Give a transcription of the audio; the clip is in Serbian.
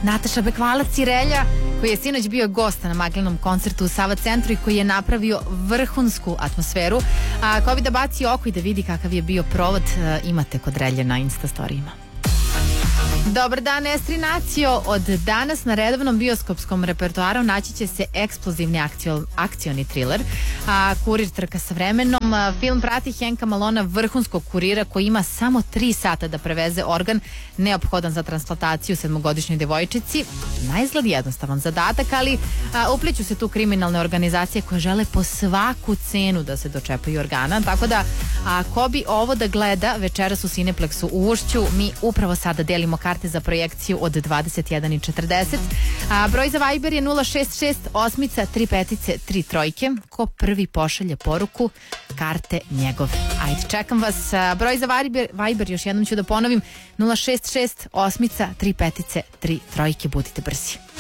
Nataša Bekvalac Cirelja, koji je sinoć bio gost na Maglinom koncertu u Sava centru i koji je napravio vrhunsku atmosferu. A ko bi da baci oko i da vidi kakav je bio provod, imate kod Relje na Instastorijima. Dobar dan, Estri Nacio. Od danas na redovnom bioskopskom repertoaru naći će se eksplozivni akcioni thriller, Kurir trka sa vremenom. Film prati Henka Malona, vrhunskog kurira koji ima samo 3 sata da preveze organ neophodan za transplantaciju 7-godišnjoj devojčici. Naizgled jednostavan zadatak, ali upliću se tu kriminalne organizacije koje žele po svaku cenu da se dočepaju organa, tako da ko bi ovo da gleda večeras u Cineplexu u Ušću, mi upravo sada delimo karte za projekciju od 21:40. Broj za Viber je 066 8 3 5 3 3. Ko prvi pošalje poruku, karte njegove. Ajde, čekam vas. Broj za Viber, još jednom ću da ponovim, 066 8 3 5 3 3. Budite brzi.